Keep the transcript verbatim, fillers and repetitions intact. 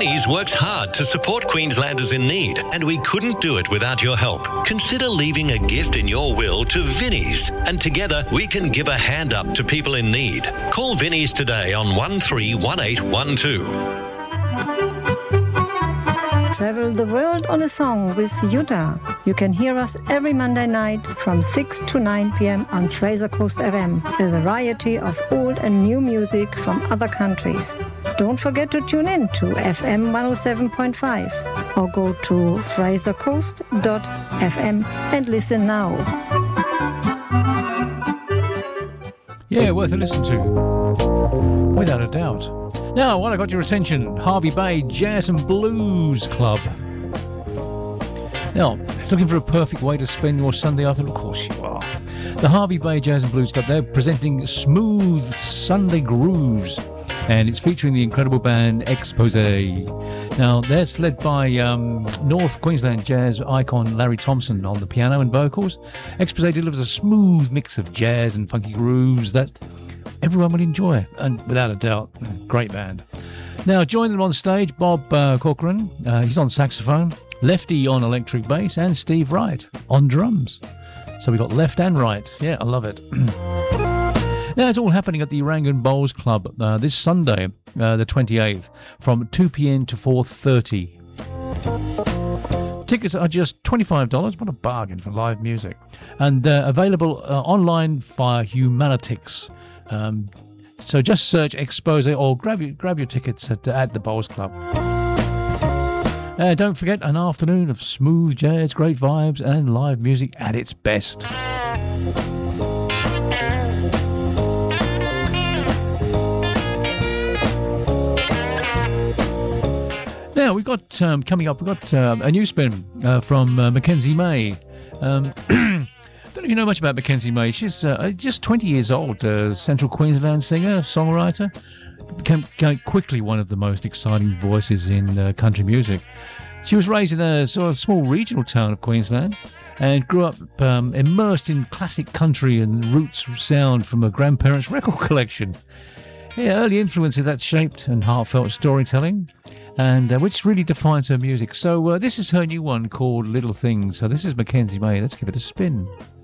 Vinnie's works hard to support Queenslanders in need, and we couldn't do it without your help. Consider leaving a gift in your will to Vinnie's, and together we can give a hand up to people in need. Call Vinnie's today on one three one eight one two. Travel the world on a song with Jutta. You can hear us every Monday night from six to nine p.m. on Fraser Coast F M. A variety of old and new music from other countries. Don't forget to tune in to F M one oh seven point five or go to fraser coast dot f m and listen now. Yeah, worth a listen to, without a doubt. Now, while I got your attention, Hervey Bay Jazz and Blues Club. Now, looking for a perfect way to spend your Sunday afternoon? Of course you are. The Hervey Bay Jazz and Blues Club, they're presenting Smooth Sunday Grooves, and it's featuring the incredible band Expose. Now, that's led by um, North Queensland jazz icon Larry Thompson on the piano and vocals. Expose delivers a smooth mix of jazz and funky grooves that everyone will enjoy, and without a doubt, great band. Now, join them on stage, Bob uh, Corcoran, uh, he's on saxophone, Lefty on electric bass, and Steve Wright on drums. So we've got left and right. Yeah, I love it. Now, it's all happening at the Rangoon Bowls Club uh, this Sunday, uh, the twenty-eighth, from two p.m. to four thirty. Tickets are just twenty-five dollars. What a bargain for live music. And uh, available uh, online via Humanitix. Um, so just search Expose or grab your, grab your tickets at, at the Bowls Club. Uh, don't forget, an afternoon of smooth jazz, great vibes, and live music at its best. Now, we've got, um, coming up, we've got uh, a new spin uh, from uh, Mackenzie May. Um, I don't know if you know much about Mackenzie May. She's uh, just twenty years old, uh, Central Queensland singer, songwriter. Became, became quickly one of the most exciting voices in uh, country music. She was raised in a sort of small regional town of Queensland and grew up um, immersed in classic country and roots sound from her grandparents' record collection. Yeah, early influences that shaped and heartfelt storytelling, and uh, which really defines her music. So uh, this is her new one called Little Things. So this is Mackenzie May. Let's give it a spin.